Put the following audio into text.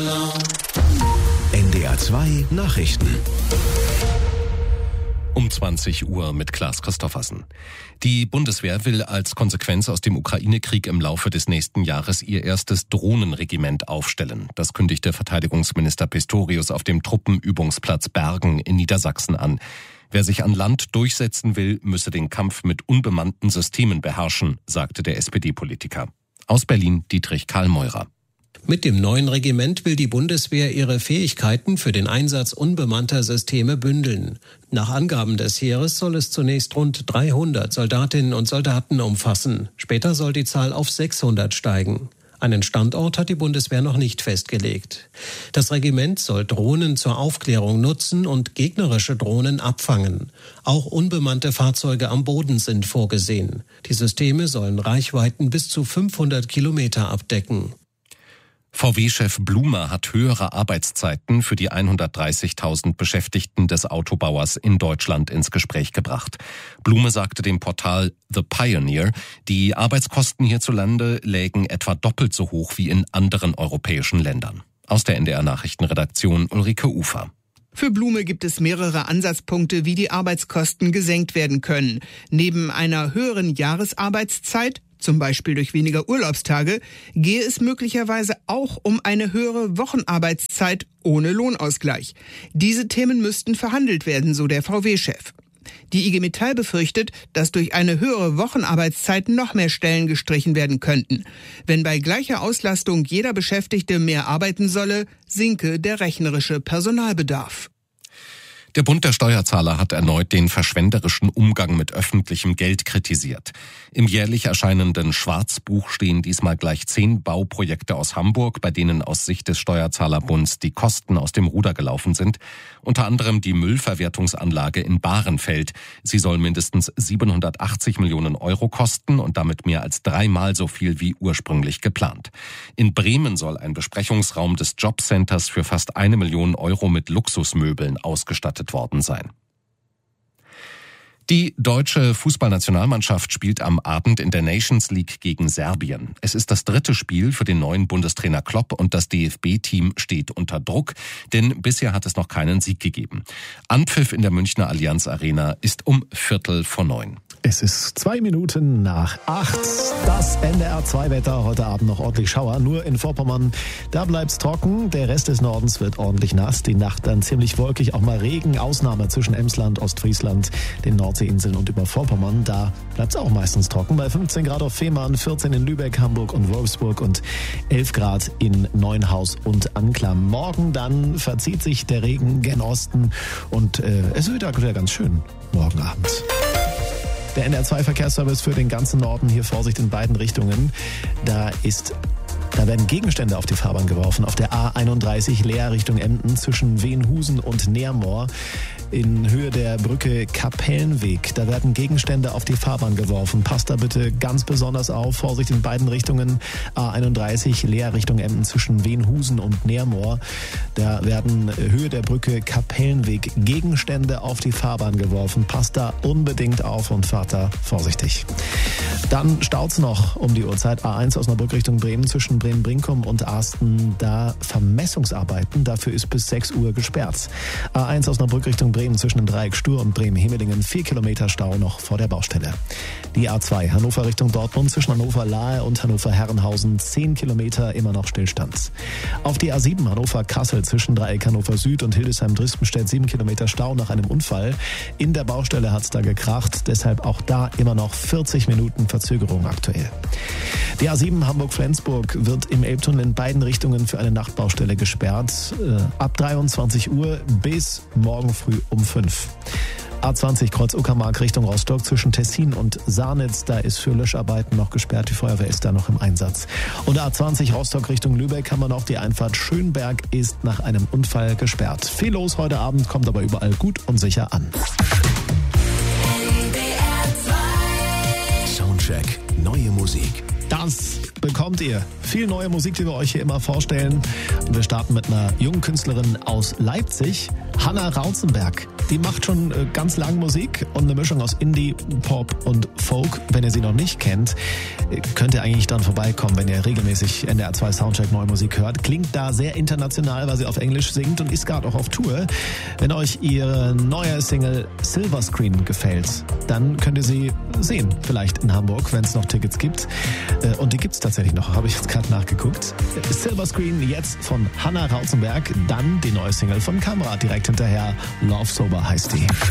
NDR 2 Nachrichten. Um 20 Uhr mit Klaas Christoffersen. Die Bundeswehr will als Konsequenz aus dem Ukraine-Krieg im Laufe des nächsten Jahres ihr erstes Drohnenregiment aufstellen. Das kündigte Verteidigungsminister Pistorius auf dem Truppenübungsplatz Bergen in Niedersachsen an. Wer sich an Land durchsetzen will, müsse den Kampf mit unbemannten Systemen beherrschen, sagte der SPD-Politiker. Aus Berlin Dietrich Karl-Meurer. Mit dem neuen Regiment will die Bundeswehr ihre Fähigkeiten für den Einsatz unbemannter Systeme bündeln. Nach Angaben des Heeres soll es zunächst rund 300 Soldatinnen und Soldaten umfassen. Später soll die Zahl auf 600 steigen. Einen Standort hat die Bundeswehr noch nicht festgelegt. Das Regiment soll Drohnen zur Aufklärung nutzen und gegnerische Drohnen abfangen. Auch unbemannte Fahrzeuge am Boden sind vorgesehen. Die Systeme sollen Reichweiten bis zu 500 Kilometer abdecken. VW-Chef Blume hat höhere Arbeitszeiten für die 130.000 Beschäftigten des Autobauers in Deutschland ins Gespräch gebracht. Blume sagte dem Portal The Pioneer, die Arbeitskosten hierzulande lägen etwa doppelt so hoch wie in anderen europäischen Ländern. Aus der NDR-Nachrichtenredaktion Ulrike Ufer. Für Blume gibt es mehrere Ansatzpunkte, wie die Arbeitskosten gesenkt werden können. Neben einer höheren Jahresarbeitszeit, zum Beispiel durch weniger Urlaubstage, gehe es möglicherweise auch um eine höhere Wochenarbeitszeit ohne Lohnausgleich. Diese Themen müssten verhandelt werden, so der VW-Chef. Die IG Metall befürchtet, dass durch eine höhere Wochenarbeitszeit noch mehr Stellen gestrichen werden könnten. Wenn bei gleicher Auslastung jeder Beschäftigte mehr arbeiten solle, sinke der rechnerische Personalbedarf. Der Bund der Steuerzahler hat erneut den verschwenderischen Umgang mit öffentlichem Geld kritisiert. Im jährlich erscheinenden Schwarzbuch stehen diesmal gleich 10 Bauprojekte aus Hamburg, bei denen aus Sicht des Steuerzahlerbunds die Kosten aus dem Ruder gelaufen sind. Unter anderem die Müllverwertungsanlage in Bahrenfeld. Sie soll mindestens 780 Millionen Euro kosten und damit mehr als 3-mal so viel wie ursprünglich geplant. In Bremen soll ein Besprechungsraum des Jobcenters für fast 1 Million Euro mit Luxusmöbeln ausgestattet worden sein. Die deutsche Fußballnationalmannschaft spielt am Abend in der Nations League gegen Serbien. Es ist das 3. Spiel für den neuen Bundestrainer Klopp und das DFB-Team steht unter Druck, denn bisher hat es noch keinen Sieg gegeben. Anpfiff in der Münchner Allianz Arena ist um 8:45. Es ist 2 Minuten nach 8. Das NDR2-Wetter, heute Abend noch ordentlich Schauer. Nur in Vorpommern, da bleibt's trocken. Der Rest des Nordens wird ordentlich nass. Die Nacht dann ziemlich wolkig, auch mal Regen. Ausnahme zwischen Emsland, Ostfriesland, den Nordseeinseln und über Vorpommern. Da bleibt's auch meistens trocken. Bei 15 Grad auf Fehmarn, 14 in Lübeck, Hamburg und Wolfsburg und 11 Grad in Neuenhaus und Anklam. Morgen dann verzieht sich der Regen gen Osten und es wird wieder ganz schön morgen Abend. Der NDR2-Verkehrsservice für den ganzen Norden, hier Vorsicht in beiden Richtungen. Da werden Gegenstände auf die Fahrbahn geworfen. Auf der A31 Leer Richtung Emden zwischen Wenhusen und Neermoor in Höhe der Brücke Kapellenweg. Da werden Gegenstände auf die Fahrbahn geworfen. Passt da bitte ganz besonders auf. Vorsicht in beiden Richtungen. A31 Leer Richtung Emden zwischen Wenhusen und Neermoor. Da werden Höhe der Brücke Kapellenweg Gegenstände auf die Fahrbahn geworfen. Passt da unbedingt auf und fahrt da vorsichtig. Dann staut's noch um die Uhrzeit. A1 Osnabrück Richtung Bremen zwischen Bremen-Brinkum und Arsten. Da Vermessungsarbeiten. Dafür ist bis 6 Uhr gesperrt. A1 Osnabrück Richtung Bremen zwischen dem Dreieck Stur und Bremen-Hemelingen 4 Kilometer Stau noch vor der Baustelle. Die A2 Hannover Richtung Dortmund zwischen Hannover-Lahe und Hannover-Herrenhausen 10 Kilometer immer noch Stillstand. Auf die A7 Hannover-Kassel zwischen Dreieck Hannover Süd und Hildesheim-Drispenstedt 7 Kilometer Stau nach einem Unfall. In der Baustelle hat's da gekracht, deshalb auch da immer noch 40 Minuten Verzögerung aktuell. Die A7 Hamburg-Flensburg wird im Elbtunnel in beiden Richtungen für eine Nachtbaustelle gesperrt. Ab 23 Uhr bis morgen früh um 5. A20 Kreuz Uckermark Richtung Rostock zwischen Tessin und Sarnitz. Da ist für Löscharbeiten noch gesperrt. Die Feuerwehr ist da noch im Einsatz. Und A20 Rostock Richtung Lübeck haben wir noch. Die Einfahrt Schönberg ist nach einem Unfall gesperrt. Viel los heute Abend, kommt aber überall gut und sicher an. Soundcheck, neue Musik. Das bekommt ihr. Viel neue Musik, die wir euch hier immer vorstellen. Und wir starten mit einer jungen Künstlerin aus Leipzig. Hanna Rauzenberg. Die macht schon ganz lang Musik und eine Mischung aus Indie, Pop und Folk. Wenn ihr sie noch nicht kennt, könnt ihr eigentlich dann vorbeikommen, wenn ihr regelmäßig NDR 2 Soundcheck Neue Musik hört. Klingt da sehr international, weil sie auf Englisch singt und ist gerade auch auf Tour. Wenn euch ihre neue Single Silver Screen gefällt, dann könnt ihr sie sehen, vielleicht in Hamburg, wenn es noch Tickets gibt. Und die gibt's tatsächlich noch, habe ich jetzt gerade nachgeguckt. Silver Screen jetzt von Hanna Rauzenberg, dann die neue Single von Kamera direkt hinterher. Love Sober heißt die.